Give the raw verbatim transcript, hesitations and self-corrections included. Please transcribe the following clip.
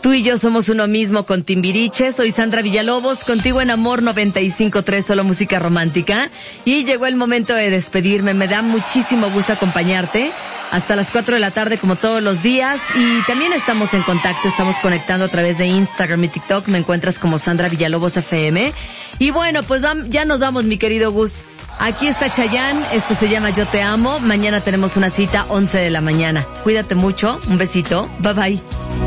Tú y yo somos uno mismo con Timbiriche. Soy Sandra Villalobos, contigo en Amor noventa y cinco punto tres, solo música romántica. Y llegó el momento de despedirme. Me da muchísimo gusto acompañarte hasta las cuatro de la tarde como todos los días. Y también estamos en contacto, estamos conectando a través de Instagram y TikTok. Me encuentras como Sandra Villalobos F M. Y bueno, pues ya nos vamos, mi querido Gus. Aquí está Chayanne, esto se llama Yo Te Amo. Mañana tenemos una cita, once de la mañana. Cuídate mucho, un besito, bye bye.